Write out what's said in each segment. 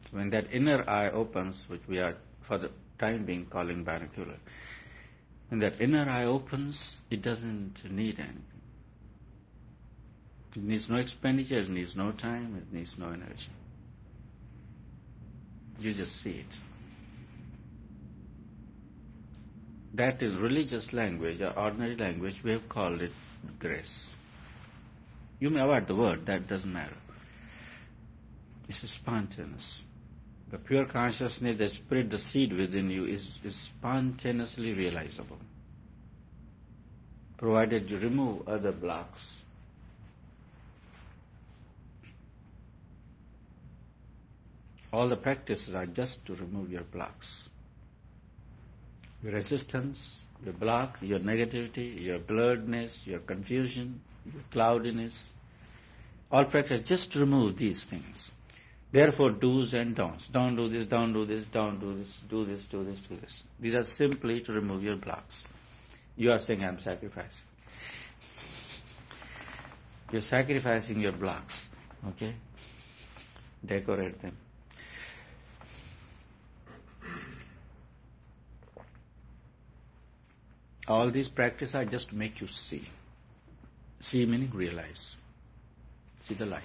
When that inner eye opens, which we are for the time being calling binocular, when that inner eye opens, it doesn't need anything. It needs no expenditure, it needs no time, it needs no energy. You just see it. That is religious language or ordinary language, we have called it grace. You may avoid the word, that doesn't matter. This is spontaneous. The pure consciousness, the spirit, the seed within you is spontaneously realizable, provided you remove other blocks. All the practices are just to remove your blocks. Your resistance, your block, your negativity, your blurredness, your confusion, your cloudiness. All practice just to remove these things. Therefore, do's and don'ts. Don't do this, don't do this, don't do this, do this, do this, do this. These are simply to remove your blocks. You are saying, I'm sacrificing. You're sacrificing your blocks, okay? Decorate them. All these practices are just to make you see. See meaning realize. See the light.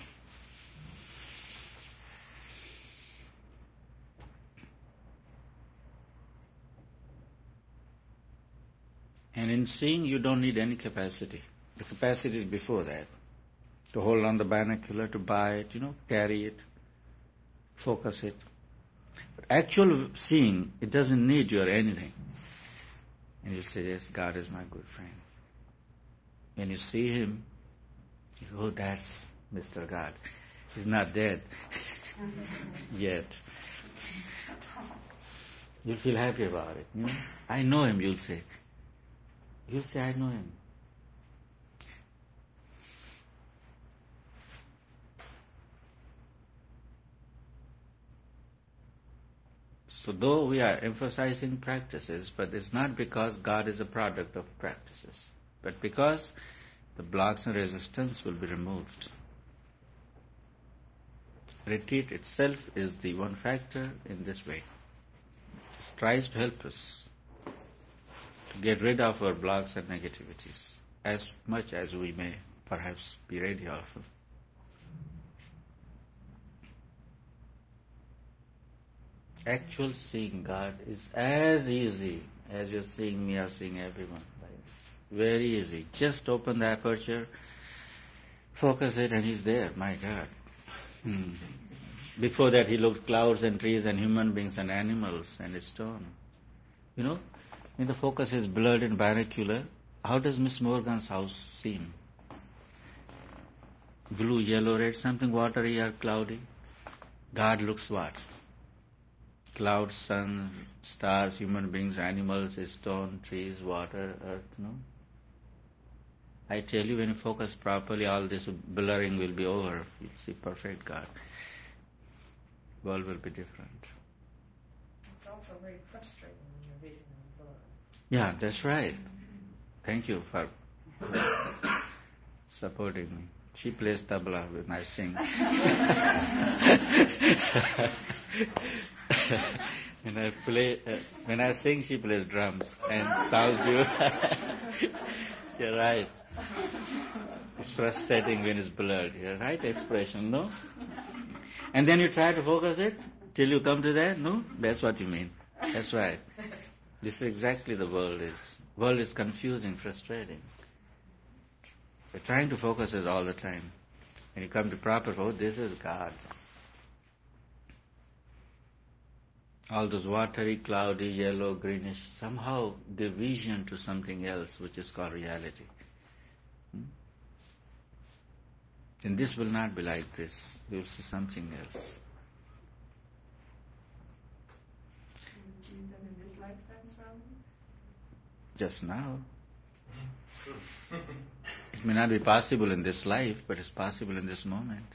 And in seeing, you don't need any capacity. The capacity is before that. To hold on the binocular, to buy it, carry it, focus it. But actual seeing, it doesn't need you or anything. And you say, yes, God is my good friend. When you see Him, you go, oh, that's Mr. God. He's not dead yet. You'll feel happy about it. I know Him, you'll say. You'll say, I know Him. So though we are emphasizing practices, but it's not because God is a product of practices, but because the blocks and resistance will be removed. Retreat itself is the one factor in this way. It tries to help us to get rid of our blocks and negativities as much as we may perhaps be ready of. Actual seeing God is as easy as you're seeing me or seeing everyone. Very easy. Just open the aperture, focus it, and He's there. My God. Before that, He looked clouds and trees and human beings and animals and a stone. When the focus is blurred and binocular, how does Miss Morgan's house seem? Blue, yellow, red, something watery or cloudy? God looks what? Clouds, sun, stars, human beings, animals, stone, trees, water, earth, no? I tell you, when you focus properly, all this blurring will be over. You'll see perfect God. World will be different. It's also very frustrating when your vision is blurred. Yeah, that's right. Thank you for supporting me. She plays tabla when I sing. When I sing, she plays drums and sounds beautiful. You're right. It's frustrating when it's blurred. You're right expression, no? And then you try to focus it till you come to that, no? That's what you mean. That's right. This is exactly the world is. World is confusing, frustrating. We're trying to focus it all the time. When you come to proper, oh, this is God. All those watery, cloudy, yellow, greenish, somehow give vision to something else, which is called reality. And this will not be like this. You will see something else. Can you achieve them in this lifetime, Swami? Just now. It may not be possible in this life, but it's possible in this moment.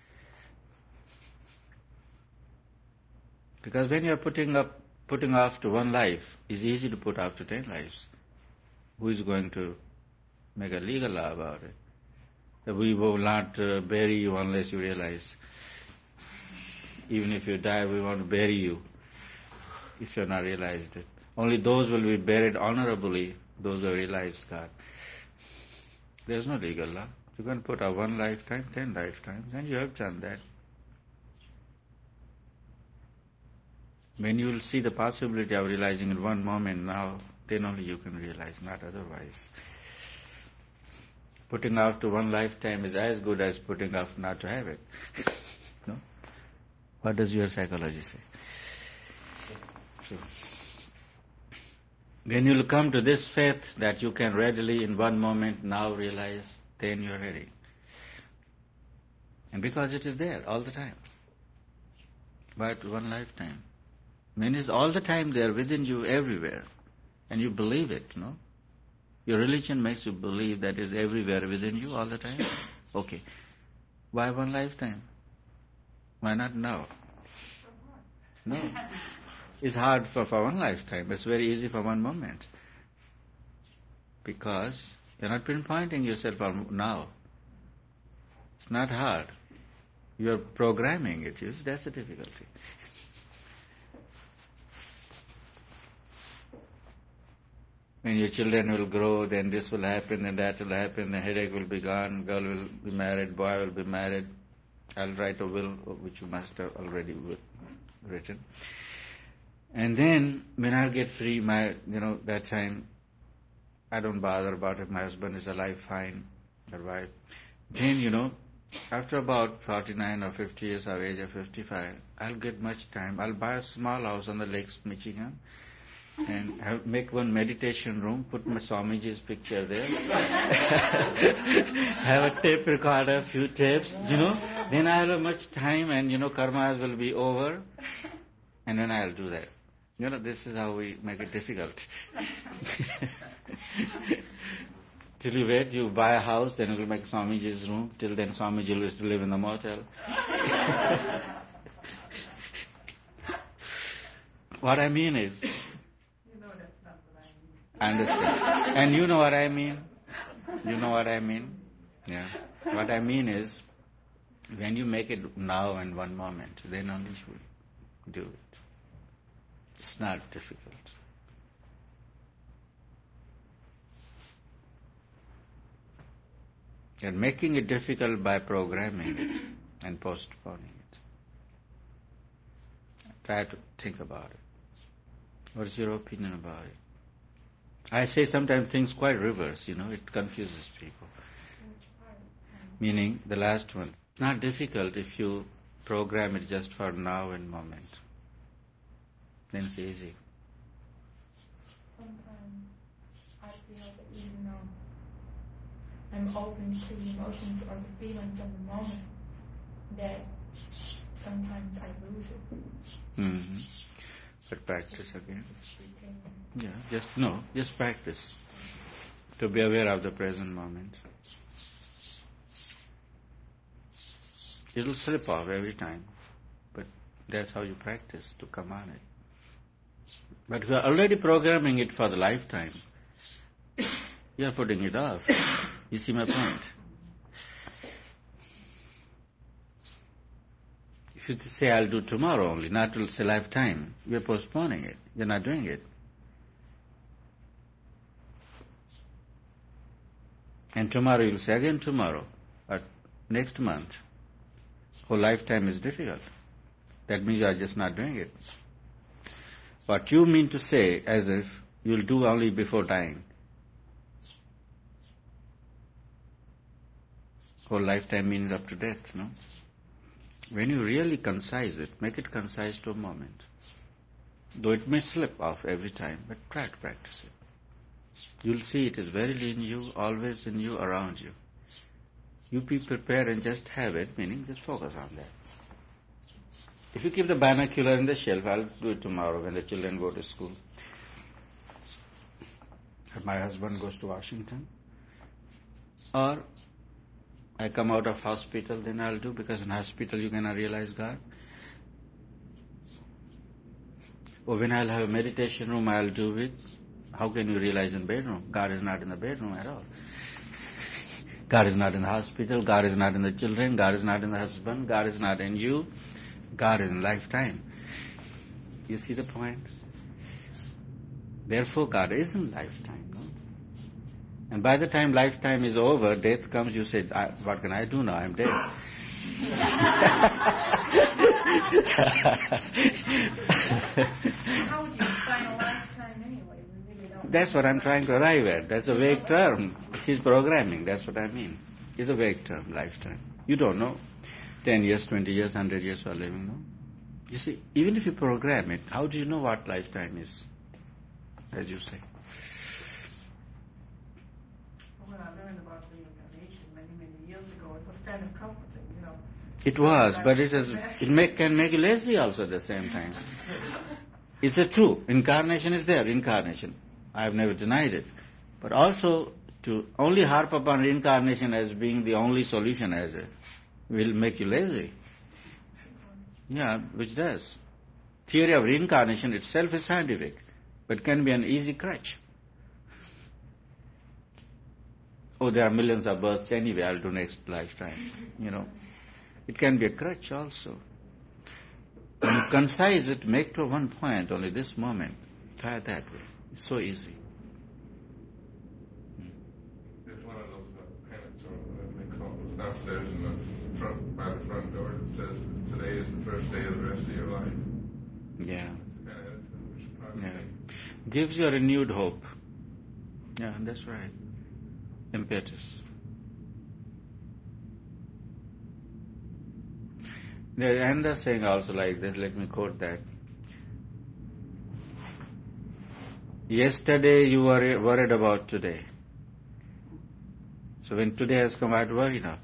Because when you're putting off to one life, it's easy to put off to 10 lives. Who is going to make a legal law about it? That we will not bury you unless you realize. Even if you die, we want to bury you if you have not realized it. Only those will be buried honorably, those who have realized God. There is no legal law. You can put out 1 lifetime, 10 lifetimes, and you have done that. When you will see the possibility of realizing in one moment now, then only you can realize, not otherwise. Putting off to 1 lifetime is as good as putting off not to have it. No? What does your psychology say? So, when you will come to this faith that you can readily in one moment now realize, then you are ready. And because it is there all the time. But 1 lifetime. When it's all the time there within you everywhere. And you believe it, no? Your religion makes you believe that is everywhere within you all the time. Okay. Why 1 lifetime? Why not now? No. It's hard for 1 lifetime. It's very easy for 1 moment. Because you're not pinpointing yourself on now. It's not hard. You're programming it. That's the difficulty. When your children will grow, then this will happen, then that will happen, the headache will be gone, girl will be married, boy will be married. I'll write a will, which you must have already written. And then, when I'll get free, that time, I don't bother about if my husband is alive, fine, or wife. Then, after about 49 or 50 years of age of 55, I'll get much time. I'll buy a small house on the Lakes, Michigan, and make 1 meditation room, put my Swamiji's picture there, have a tape recorder, a few tapes, then I'll have much time and, karmas will be over, and then I'll do that. This is how we make it difficult. Till you wait, you buy a house, then you will make Swamiji's room. Till then, Swamiji will live in the motel. What I mean is, I understand. And you know what I mean? You know what I mean? Yeah. What I mean is, when you make it now in 1 moment, then only you do it. It's not difficult. You're making it difficult by programming it and postponing it. Try to think about it. What's your opinion about it? I say sometimes things quite reverse, it confuses people. Meaning, the last one. It's not difficult if you program it just for now and moment. Then it's easy. Sometimes I feel that even though I'm open to the emotions or the feelings of the moment, that sometimes I lose it. Mm-hmm. But practice again. Yeah, just practice. To be aware of the present moment. It'll slip off every time, but that's how you practice to come on it. But if you are already programming it for the lifetime, you are putting it off. You see my point? If you say, I'll do tomorrow only, not till say lifetime, you're postponing it. You're not doing it. And tomorrow you'll say again tomorrow, or next month. Whole lifetime is difficult. That means you are just not doing it. What you mean to say as if you'll do only before dying. Whole lifetime means up to death, no? When you really concise it, make it concise to a moment. Though it may slip off every time, but try to practice it. You'll see it is verily in you, always in you, around you. You be prepared and just have it, meaning just focus on that. If you keep the binocular in the shelf, I'll do it tomorrow when the children go to school. If my husband goes to Washington. Or I come out of hospital, then I'll do, because in hospital you cannot realize God. Or when I'll have a meditation room, I'll do it. How can you realize in bedroom? God is not in the bedroom at all. God is not in the hospital. God is not in the children. God is not in the husband. God is not in you. God is in lifetime. You see the point? Therefore, God is in lifetime. No? And by the time lifetime is over, death comes, you say, what can I do now? I'm dead. How would you define a lifetime anyway? We really don't. That's what I'm trying to arrive at. That's a vague term. She's programming. That's what I mean. It's a vague term, lifetime. You don't know. 10 years, 20 years, 100 years you are living, no? You see, even if you program it, how do you know what lifetime is? As you say. When I learned about reincarnation many years ago, it was kind of comforting, you know. It was, but it can make you lazy also at the same time. It's a true. Incarnation is there, incarnation. I have never denied it. But also, to only harp upon reincarnation as being the only solution will make you lazy. Yeah, which does. Theory of reincarnation itself is scientific, but can be an easy crutch. Oh, there are millions of births anyway, I'll do next lifetime. You know, it can be a crutch also. When you concise it, make to one point, only this moment. Try it that way. It's so easy. There's one of those pennants, or whatever they call it, downstairs in the front, by the front door that says, today is the first day of the rest of your life. Yeah. It's kind of, we should probably Yeah. Gives you a renewed hope. Yeah, that's right. Impetus. And they're saying also like this, let me quote that. Yesterday you were worried about today. So when today has come, I worry now.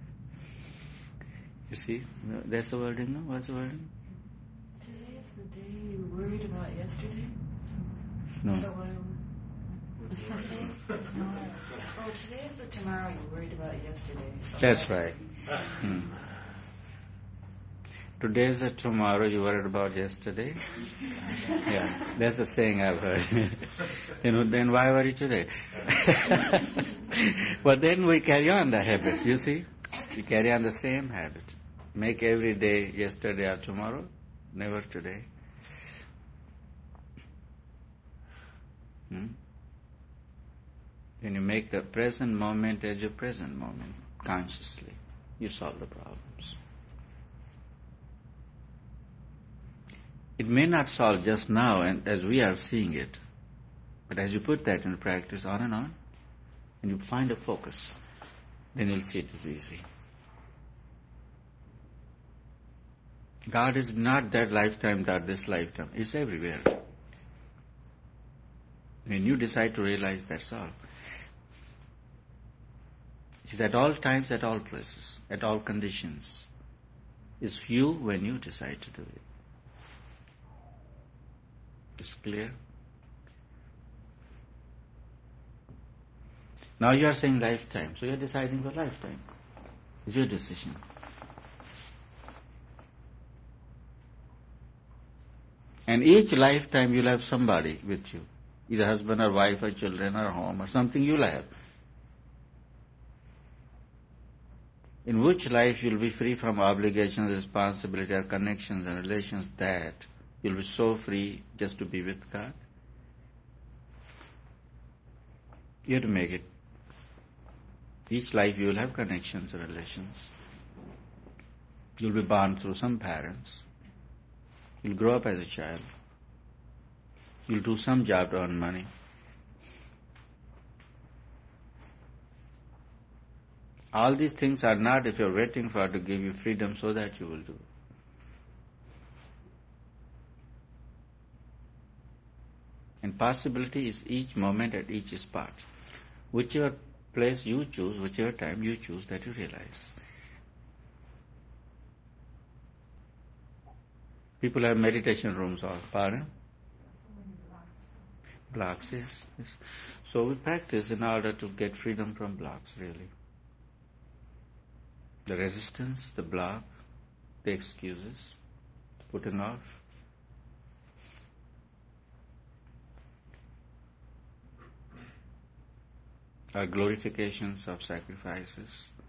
You see, that's the wording, no? What's the wording? Today is the day you worried about yesterday? No. So today is the tomorrow you worried about yesterday. So That's right. Today is the tomorrow you worried about yesterday. Yeah, that's the saying I've heard. Then why worry today? But then we carry on the habit, you see. We carry on the same habit. Make every day yesterday or tomorrow, never today. When you make the present moment as your present moment, consciously, you solve the problems. It may not solve just now and as we are seeing it, but as you put that in practice on, and you find a focus, then you'll see it is easy. God is not that lifetime, not this lifetime. It's everywhere. When you decide to realize, that's all. He's at all times, at all places, at all conditions. It's you when you decide to do it. It's clear? Now you are saying lifetime, so you are deciding for lifetime. It's your decision. And each lifetime you'll have somebody with you, either husband or wife or children or home or something you'll have. In which life you'll be free from obligations, responsibility or connections and relations that you'll be so free just to be with God. You have to make it. Each life you will have connections and relations. You'll be born through some parents. You'll grow up as a child. You'll do some job to earn money. All these things are not if you're waiting for to give you freedom so that you will do. And possibility is each moment at each spot. Whichever place you choose, whichever time you choose, that you realize. People have meditation rooms all, pardon? Blocks, yes. So we practice in order to get freedom from blocks, really. The resistance, the block, the excuses, putting off. Our glorifications of sacrifices.